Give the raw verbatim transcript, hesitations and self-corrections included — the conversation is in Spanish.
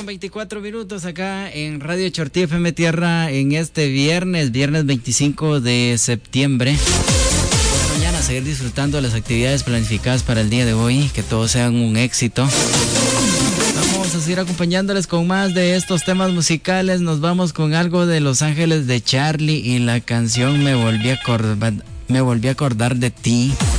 con veinticuatro minutos acá en Radio Chortí F M Tierra en este viernes, viernes veinticinco de septiembre. Por mañana seguir disfrutando de las actividades planificadas para el día de hoy, que todos sean un éxito. Vamos a seguir acompañándoles con más de estos temas musicales. Nos vamos con algo de Los Ángeles de Charlie y la canción Me volví a acordar, me volví a acordar de ti.